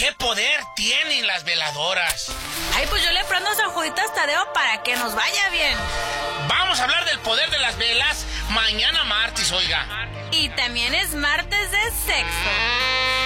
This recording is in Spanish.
¿Qué poder tienen las veladoras? Ay, pues yo le prendo a San Juditas Tadeo para que nos vaya bien. Vamos a hablar del poder de las velas mañana martes, oiga. Y también es martes de sexo.